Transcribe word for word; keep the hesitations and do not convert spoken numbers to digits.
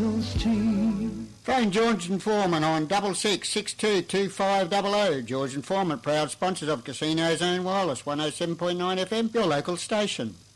Hills team. Phone George and Foreman on double six six two two five double oh. George and Foreman, proud sponsors of Casino Zone Wireless, one oh seven point nine F M, your local station.